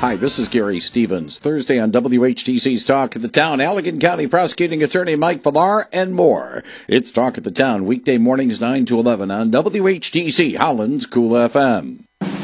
Hi, this is Gary Stevens. Thursday on WHTC's Talk of the Town, Allegan County Prosecuting Attorney Mike Villar and more. It's Talk of the Town, weekday mornings 9 to 11 on WHTC, Holland's Cool FM.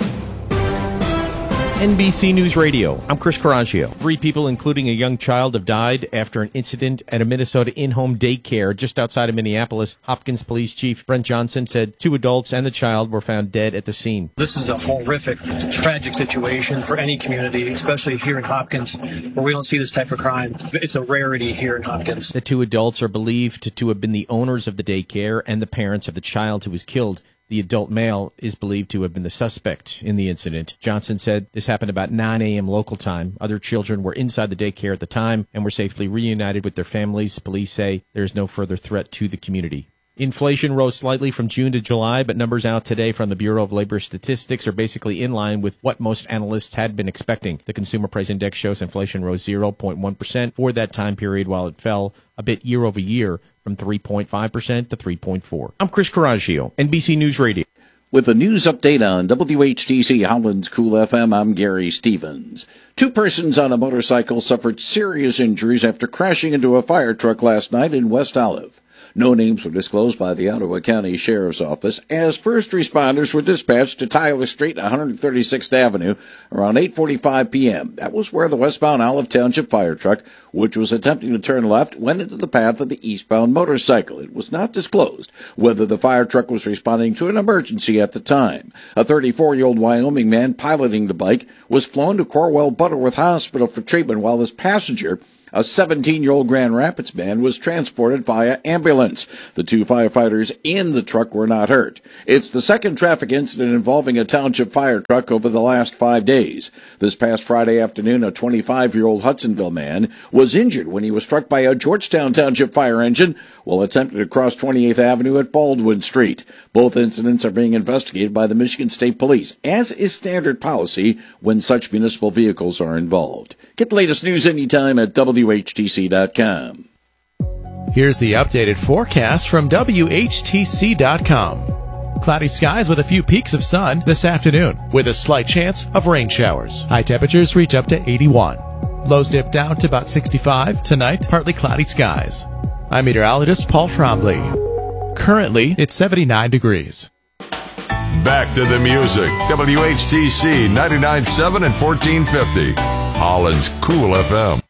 NBC News Radio. I'm Chris Coraggio. 3 people, including a young child, have died after an incident at a Minnesota in-home daycare just outside of Minneapolis. Hopkins Police Chief Brent Johnson said 2 adults and the child were found dead at the scene. This is a horrific, tragic situation for any community, especially here in Hopkins, where we don't see this type of crime. It's a rarity here in Hopkins. The 2 adults are believed to have been the owners of the daycare and the parents of the child who was killed. The adult male is believed to have been the suspect in the incident. Johnson said this happened about 9 a.m. local time. Other children were inside the daycare at the time and were safely reunited with their families. Police say there is no further threat to the community. Inflation rose slightly from June to July, but numbers out today from the Bureau of Labor Statistics are basically in line with what most analysts had been expecting. The Consumer Price Index shows inflation rose 0.1% for that time period, while it fell a bit year over year from 3.5% to 3.4%. I'm Chris Coraggio, NBC News Radio. With a news update on WHTC Holland's Cool FM, I'm Gary Stevens. 2 persons on a motorcycle suffered serious injuries after crashing into a fire truck last night in West Olive. No names were disclosed by the Ottawa County Sheriff's Office as first responders were dispatched to Tyler Street, 136th Avenue, around 8:45 p.m. That was where the westbound Olive Township fire truck, which was attempting to turn left, went into the path of the eastbound motorcycle. It was not disclosed whether the fire truck was responding to an emergency at the time. A 34-year-old Wyoming man piloting the bike was flown to Corwell Butterworth Hospital for treatment, while his passenger, a 17-year-old Grand Rapids man, was transported via ambulance. The 2 firefighters in the truck were not hurt. It's the second traffic incident involving a township fire truck over the last 5 days. This past Friday afternoon, a 25-year-old Hudsonville man was injured when he was struck by a Georgetown Township fire engine while attempting to cross 28th Avenue at Baldwin Street. Both incidents are being investigated by the Michigan State Police, as is standard policy when such municipal vehicles are involved. Get the latest news anytime at WHTC.com. Here's the updated forecast from WHTC.com. Cloudy skies with a few peaks of sun this afternoon, with a slight chance of rain showers. High temperatures reach up to 81. Lows dip down to about 65. Tonight, partly cloudy skies. I'm meteorologist Paul Trombley. Currently, it's 79 degrees. Back to the music. WHTC 99.7 and 1450. Holland's Cool FM.